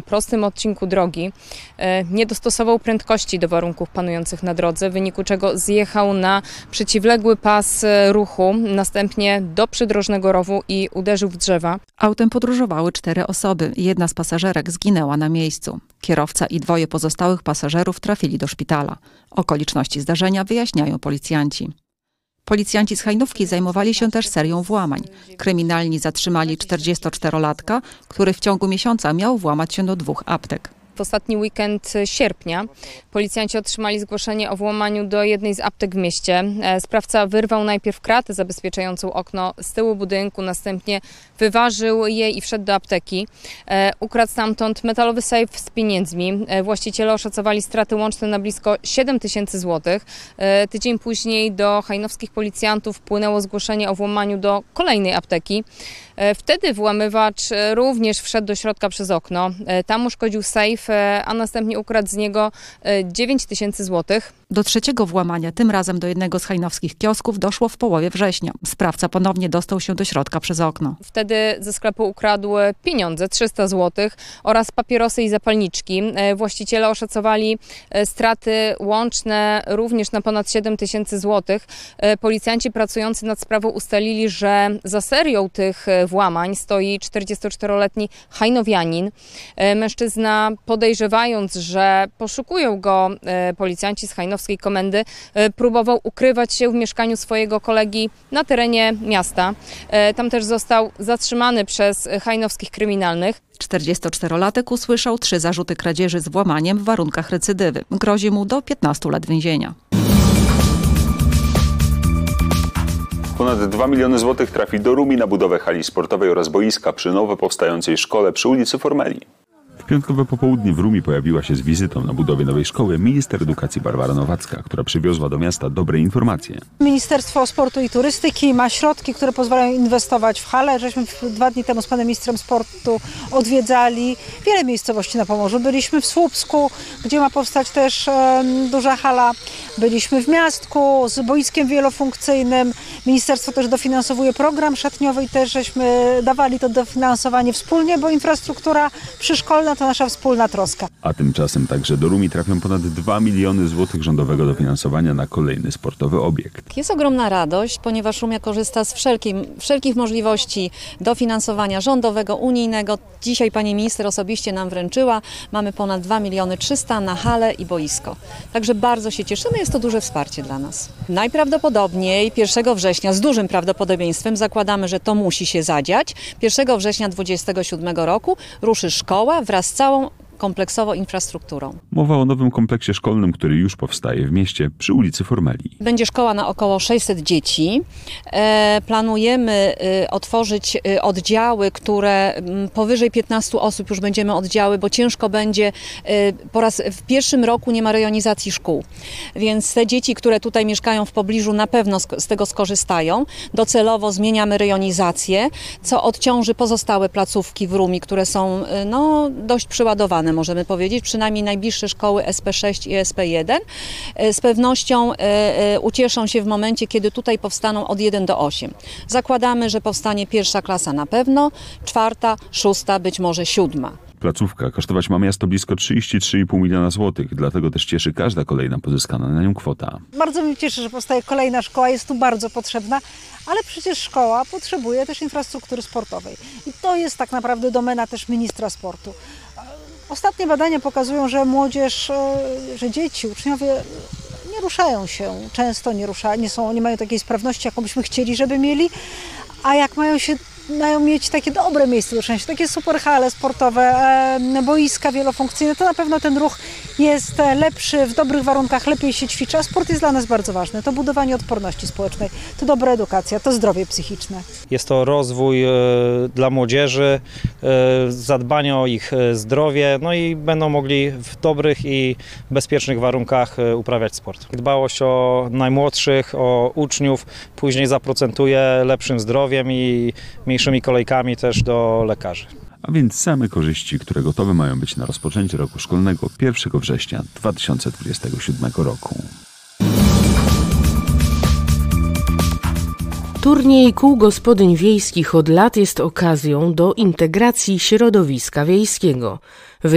prostym odcinku drogi nie dostosował prędkości do warunków panujących na drodze, w wyniku czego zjechał na przeciwległy pas ruchu, następnie do przydrożnego rowu i uderzył w drzewa. Autem podróżowały 4 osoby. Jedna z pasażerek zginęła na miejscu. Kierowca i 2 pozostałych pasażerów trafili do szpitala. Okoliczności zdarzenia wyjaśniają policjanci. Policjanci z Hajnówki zajmowali się też serią włamań. Kryminalni zatrzymali 44-latka, który w ciągu miesiąca miał włamać się do 2 aptek. W ostatni weekend sierpnia policjanci otrzymali zgłoszenie o włamaniu do jednej z aptek w mieście. Sprawca wyrwał najpierw kratę zabezpieczającą okno z tyłu budynku, następnie wyważył je i wszedł do apteki. Ukradł stamtąd metalowy sejf z pieniędzmi. Właściciele oszacowali straty łączne na blisko 7 000 złotych. Tydzień później do hajnowskich policjantów wpłynęło zgłoszenie o włamaniu do kolejnej apteki. Wtedy włamywacz również wszedł do środka przez okno. Tam uszkodził sejf, a następnie ukradł z niego 9 000 złotych. Do trzeciego włamania, tym razem do jednego z hajnowskich kiosków, doszło w połowie września. Sprawca ponownie dostał się do środka przez okno. Wtedy ze sklepu ukradł pieniądze, 300 złotych oraz papierosy i zapalniczki. Właściciele oszacowali straty łączne również na ponad 7 000 złotych. Policjanci pracujący nad sprawą ustalili, że za serią tych włamań stoi 44-letni hajnowianin. Mężczyzna, podejrzewając, że poszukują go policjanci z hajnowskiej komendy, próbował ukrywać się w mieszkaniu swojego kolegi na terenie miasta. Tam też został zatrzymany przez hajnowskich kryminalnych. 44-latek usłyszał 3 zarzuty kradzieży z włamaniem w warunkach recydywy. Grozi mu do 15 lat więzienia. Ponad 2 miliony złotych trafi do Rumi na budowę hali sportowej oraz boiska przy nowo powstającej szkole przy ulicy Formelii. W piątkowe popołudnie w Rumi pojawiła się z wizytą na budowie nowej szkoły minister edukacji Barbara Nowacka, która przywiozła do miasta dobre informacje. Ministerstwo Sportu i Turystyki ma środki, które pozwalają inwestować w halę. Żeśmy 2 dni temu z panem ministrem sportu odwiedzali wiele miejscowości na Pomorzu. Byliśmy w Słupsku, gdzie ma powstać też duża hala. Byliśmy w Miastku z boiskiem wielofunkcyjnym. Ministerstwo też dofinansowuje program szatniowy i też żeśmy dawali to dofinansowanie wspólnie, bo infrastruktura przyszkolna to nasza wspólna troska. A tymczasem także do Rumi trafią ponad 2 miliony złotych rządowego dofinansowania na kolejny sportowy obiekt. Jest ogromna radość, ponieważ Rumia korzysta z wszelkich możliwości dofinansowania rządowego, unijnego. Dzisiaj pani minister osobiście nam wręczyła. Mamy ponad 2 300 000 na halę i boisko. Także bardzo się cieszymy, jest to duże wsparcie dla nas. Najprawdopodobniej 1 września, z dużym prawdopodobieństwem, zakładamy, że to musi się zadziać. 1 września 2027 roku ruszy szkoła wraz z całą kompleksowo infrastrukturą. Mowa o nowym kompleksie szkolnym, który już powstaje w mieście przy ulicy Formelii. Będzie szkoła na około 600 dzieci. Planujemy otworzyć oddziały, które powyżej 15 osób już będziemy oddziały, bo ciężko będzie, w pierwszym roku nie ma rejonizacji szkół. Więc te dzieci, które tutaj mieszkają w pobliżu, na pewno z tego skorzystają. Docelowo zmieniamy rejonizację, co odciąży pozostałe placówki w Rumi, które są dość przyładowane, możemy powiedzieć, przynajmniej najbliższe szkoły SP6 i SP1. Z pewnością ucieszą się w momencie, kiedy tutaj powstaną od 1 do 8. Zakładamy, że powstanie 1. klasa na pewno, 4., 6., być może 7. Placówka kosztować ma miasto blisko 33,5 miliona złotych, dlatego też cieszy każda kolejna pozyskana na nią kwota. Bardzo mnie cieszy, że powstaje kolejna szkoła, jest tu bardzo potrzebna, ale przecież szkoła potrzebuje też infrastruktury sportowej. I to jest tak naprawdę domena też ministra sportu. Ostatnie badania pokazują, że młodzież, że dzieci, uczniowie nie ruszają się, często nie mają takiej sprawności, jaką byśmy chcieli, żeby mieli, a jak mają mieć takie dobre miejsce do szczęścia, takie super hale sportowe, boiska wielofunkcyjne, to na pewno ten ruch jest lepszy, w dobrych warunkach lepiej się ćwiczy, a sport jest dla nas bardzo ważny. To budowanie odporności społecznej, to dobra edukacja, to zdrowie psychiczne. Jest to rozwój dla młodzieży, zadbanie o ich zdrowie, no i będą mogli w dobrych i bezpiecznych warunkach uprawiać sport. Dbałość o najmłodszych, o uczniów później zaprocentuje lepszym zdrowiem i mniejszymi kolejkami też do lekarzy. A więc same korzyści, które gotowe mają być na rozpoczęcie roku szkolnego 1 września 2027 roku. Turniej kół gospodyń wiejskich od lat jest okazją do integracji środowiska wiejskiego.